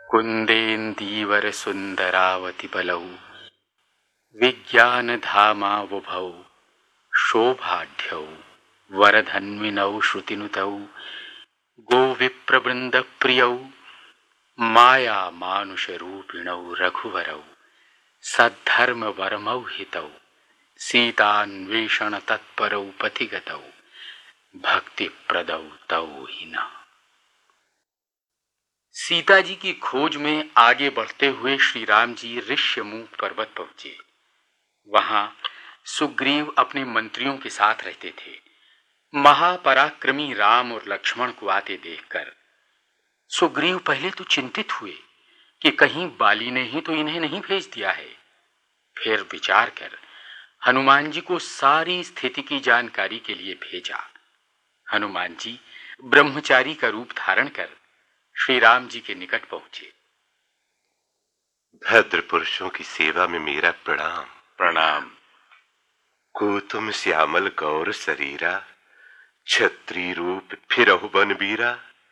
कुन्देन्दीवर सुन्दरावतिपलौ विज्ञानधामावुभौ शोभाढ्यौ वरधन्विनौ श्रुतिनुतौ गोविप्रवृन्दप्रियौ मायामानुषरूपिणौ रघुवरौ सद्धर्मवरमौहितौ सीतान्वेषणतत्परौ पथिगतौ भक्तिप्रदौ तौ ही न। सीता जी की खोज में आगे बढ़ते हुए श्री राम जी ऋष्यमूक पर्वत पहुंचे। वहां सुग्रीव अपने मंत्रियों के साथ रहते थे। महापराक्रमी राम और लक्ष्मण को आते देखकर सुग्रीव पहले तो चिंतित हुए कि कहीं बाली ने ही तो इन्हें नहीं भेज दिया है। फिर विचार कर हनुमान जी को सारी स्थिति की जानकारी के लिए भेजा। हनुमान जी ब्रह्मचारी का रूप धारण कर श्री राम जी के निकट पहुंचे। भद्र पुरुषों की सेवा में मेरा प्रणाम। प्रणाम। कुतुम श्यामल गौर शरीरा, छत्री रूप फिरहु बन बीरा,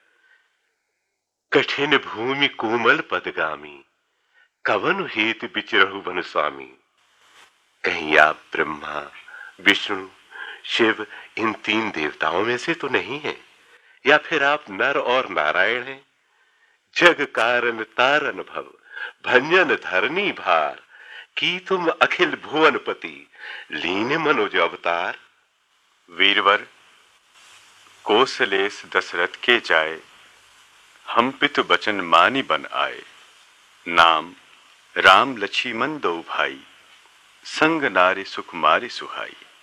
कठिन भूमि कोमल पदगामी, कवन हेत विचरहु बन स्वामी। कहीं आप ब्रह्मा विष्णु शिव इन तीन देवताओं में से तो नहीं हैं, या फिर आप नर और नारायण हैं। जग कारण तारन भव भंजन धरनी भार, की तुम अखिल भुवनपति लीन मनोज अवतार। वीरवर, कौशलेश दशरथ के जाए, हम पितु बचन मानी बन आए। नाम राम लक्ष्मण दो भाई, संग नारी सुख मारी सुहाई।